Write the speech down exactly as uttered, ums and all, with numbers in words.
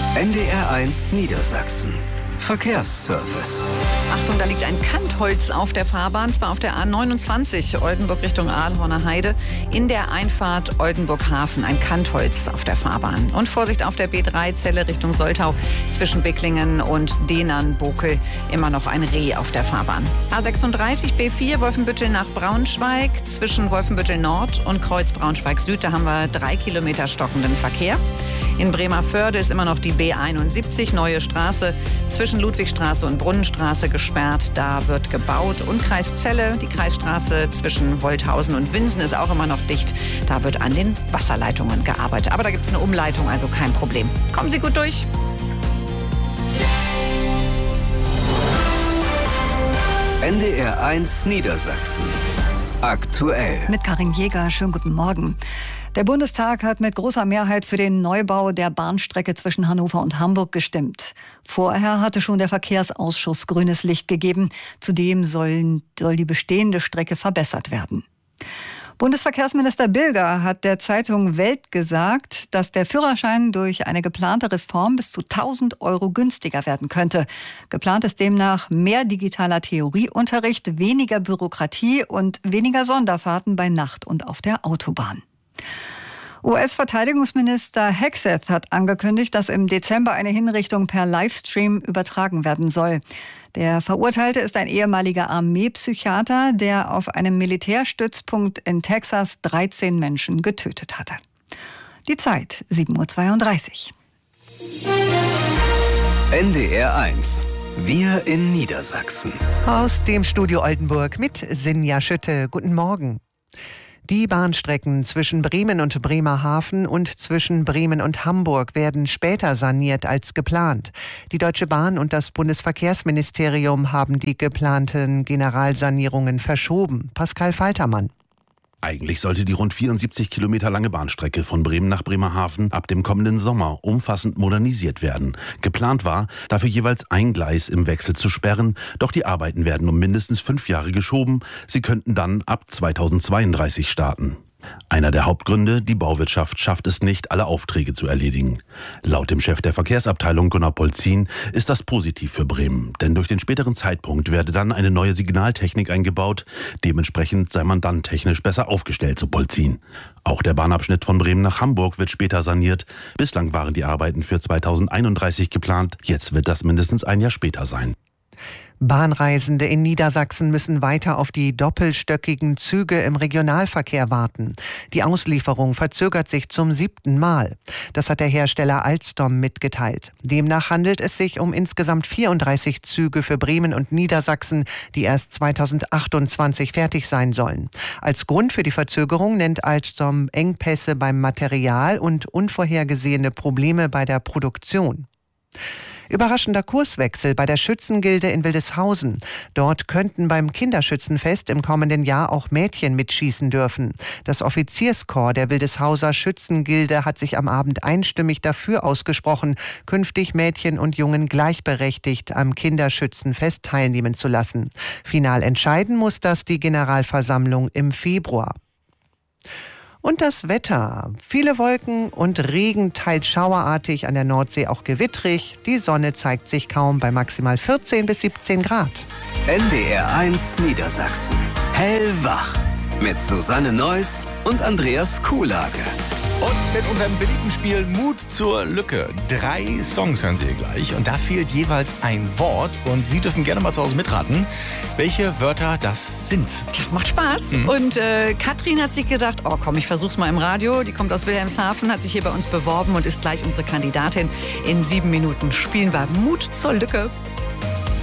N D R eins Niedersachsen. Verkehrsservice. Achtung, da liegt ein Kantholz auf der Fahrbahn, zwar auf der A neunundzwanzig, Oldenburg Richtung Aalhorner Heide, in der Einfahrt Oldenburg-Hafen, ein Kantholz auf der Fahrbahn. Und Vorsicht auf der B drei, Celle Richtung Soltau, zwischen Bicklingen und Dehnern-Bokel, immer noch ein Reh auf der Fahrbahn. A sechsunddreißig, B vier, Wolfenbüttel nach Braunschweig, zwischen Wolfenbüttel Nord und Kreuz Braunschweig Süd, da haben wir drei Kilometer stockenden Verkehr. In Bremervörde ist immer noch die B einundsiebzig, neue Straße, zwischen Ludwigstraße und Brunnenstraße gesperrt. Da wird gebaut. Und Kreis Celle, die Kreisstraße zwischen Wolthausen und Winsen ist auch immer noch dicht. Da wird an den Wasserleitungen gearbeitet. Aber da gibt es eine Umleitung, also kein Problem. Kommen Sie gut durch. N D R eins Niedersachsen. Aktuell. Mit Karin Jäger, schönen guten Morgen. Der Bundestag hat mit großer Mehrheit für den Neubau der Bahnstrecke zwischen Hannover und Hamburg gestimmt. Vorher hatte schon der Verkehrsausschuss grünes Licht gegeben. Zudem sollen, soll die bestehende Strecke verbessert werden. Bundesverkehrsminister Bilger hat der Zeitung Welt gesagt, dass der Führerschein durch eine geplante Reform bis zu tausend Euro günstiger werden könnte. Geplant ist demnach mehr digitaler Theorieunterricht, weniger Bürokratie und weniger Sonderfahrten bei Nacht und auf der Autobahn. U S-Verteidigungsminister Hegseth hat angekündigt, dass im Dezember eine Hinrichtung per Livestream übertragen werden soll. Der Verurteilte ist ein ehemaliger Armeepsychiater, der auf einem Militärstützpunkt in Texas dreizehn Menschen getötet hatte. Die Zeit, sieben Uhr zweiunddreißig. N D R eins. Wir in Niedersachsen. Aus dem Studio Oldenburg mit Sinja Schütte. Guten Morgen. Die Bahnstrecken zwischen Bremen und Bremerhaven und zwischen Bremen und Hamburg werden später saniert als geplant. Die Deutsche Bahn und das Bundesverkehrsministerium haben die geplanten Generalsanierungen verschoben. Pascal Faltermann. Eigentlich sollte die rund vierundsiebzig Kilometer lange Bahnstrecke von Bremen nach Bremerhaven ab dem kommenden Sommer umfassend modernisiert werden. Geplant war, dafür jeweils ein Gleis im Wechsel zu sperren, doch die Arbeiten werden um mindestens fünf Jahre geschoben. Sie könnten dann ab zweitausendzweiunddreißig starten. Einer der Hauptgründe, die Bauwirtschaft schafft es nicht, alle Aufträge zu erledigen. Laut dem Chef der Verkehrsabteilung Gunnar Polzin ist das positiv für Bremen, denn durch den späteren Zeitpunkt werde dann eine neue Signaltechnik eingebaut. Dementsprechend sei man dann technisch besser aufgestellt, so Polzin. Auch der Bahnabschnitt von Bremen nach Hamburg wird später saniert. Bislang waren die Arbeiten für zweitausendeinunddreißig geplant, jetzt wird das mindestens ein Jahr später sein. Bahnreisende in Niedersachsen müssen weiter auf die doppelstöckigen Züge im Regionalverkehr warten. Die Auslieferung verzögert sich zum siebten Mal. Das hat der Hersteller Alstom mitgeteilt. Demnach handelt es sich um insgesamt vierunddreißig Züge für Bremen und Niedersachsen, die erst zweitausendachtundzwanzig fertig sein sollen. Als Grund für die Verzögerung nennt Alstom Engpässe beim Material und unvorhergesehene Probleme bei der Produktion. Überraschender Kurswechsel bei der Schützengilde in Wildeshausen. Dort könnten beim Kinderschützenfest im kommenden Jahr auch Mädchen mitschießen dürfen. Das Offizierskorps der Wildeshauser Schützengilde hat sich am Abend einstimmig dafür ausgesprochen, künftig Mädchen und Jungen gleichberechtigt am Kinderschützenfest teilnehmen zu lassen. Final entscheiden muss das die Generalversammlung im Februar. Und das Wetter. Viele Wolken und Regen, teils schauerartig, an der Nordsee auch gewittrig. Die Sonne zeigt sich kaum bei maximal vierzehn bis siebzehn Grad. N D R eins Niedersachsen. Hellwach. Mit Susanne Neuss und Andreas Kuhlage. Und mit unserem beliebten Spiel Mut zur Lücke. Drei Songs hören Sie hier gleich. Und da fehlt jeweils ein Wort. Und Sie dürfen gerne mal zu Hause mitraten, welche Wörter das sind. Tja, macht Spaß. Mhm. Und äh, Katrin hat sich gedacht, oh komm, ich versuch's mal im Radio. Die kommt aus Wilhelmshaven, hat sich hier bei uns beworben und ist gleich unsere Kandidatin. In sieben Minuten spielen wir Mut zur Lücke.